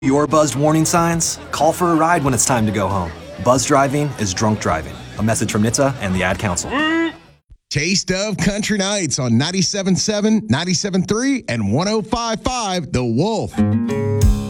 Your buzzed warning signs? Call for a ride when it's time to go home. Buzz driving is drunk driving. A message from NHTSA and the Ad Council. Taste of Country Nights on 97.7, 97.3, and 105.5 The Wolf.